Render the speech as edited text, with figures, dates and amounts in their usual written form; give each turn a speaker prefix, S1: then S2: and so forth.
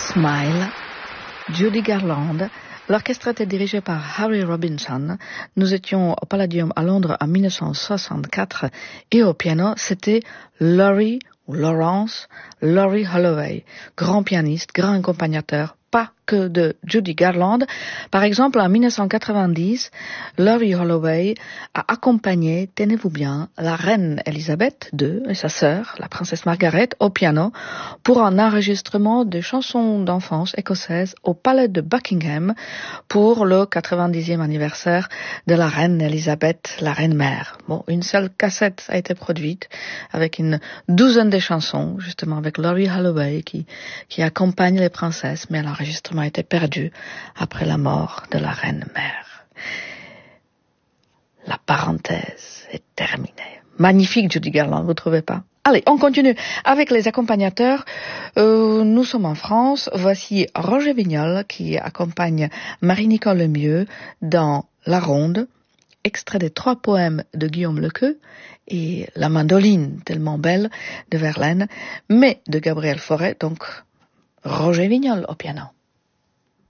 S1: Smile, Judy Garland. L'orchestre était dirigé par Harry Robinson. Nous étions au Palladium à Londres en 1964 et au piano, c'était Laurie Holloway, grand pianiste, grand accompagnateur, pas que de Judy Garland. Par exemple, en 1990, Laurie Holloway a accompagné, tenez-vous bien, la reine Elisabeth II et sa sœur, la princesse Margaret, au piano pour un enregistrement de chansons d'enfance écossaises au palais de Buckingham pour le 90e anniversaire de la reine Elisabeth, la reine-mère. Bon, une seule cassette a été produite avec une douzaine de chansons, justement avec Laurie Holloway qui accompagne les princesses, mais l'enregistrement a été perdu après la mort de la reine-mère. La parenthèse est terminée. Magnifique Judy Garland, vous trouvez pas? Allez, on continue avec les accompagnateurs. Nous sommes en France. Voici Roger Vignal qui accompagne Marie-Nicole Lemieux dans La Ronde, extrait des 3 poèmes de Guillaume Lequeux et La mandoline tellement belle de Verlaine, mais de Gabriel Fauré, donc Roger Vignal au piano.